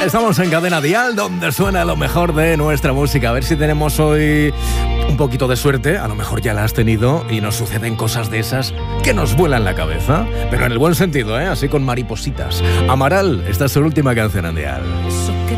Estamos en Cadena Dial, donde suena lo mejor de nuestra música. A ver si tenemos hoy un poquito de suerte. A lo mejor ya la has tenido y nos suceden cosas de esas que nos vuelan la cabeza. Pero en el buen sentido, así con maripositas. Amaral, esta es su última canción en Dial.